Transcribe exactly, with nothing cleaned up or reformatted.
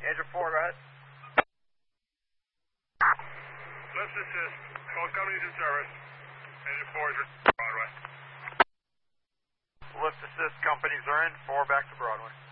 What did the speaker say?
Engine four, go ahead. Lift assist. Both companies in service. Engine four is Broadway. Lift assist companies are in. Four back to Broadway.